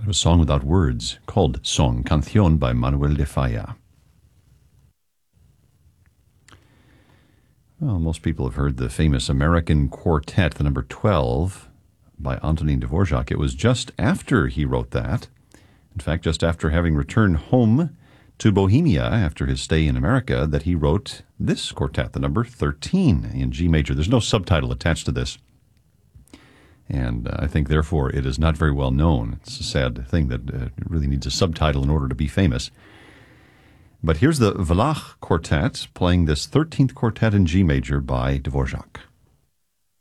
A song without words called Song, Canción by Manuel de Falla. Well, most people have heard the famous American Quartet, the number 12, by Antonin Dvorak. It was just after he wrote that, in fact, just after having returned home to Bohemia after his stay in America, that he wrote this quartet, the number 13 in G major. There's no subtitle attached to this, and I think, therefore, it is not very well known. It's a sad thing that it really needs a subtitle in order to be famous. But here's the Villach Quartet playing this 13th quartet in G major by Dvorak.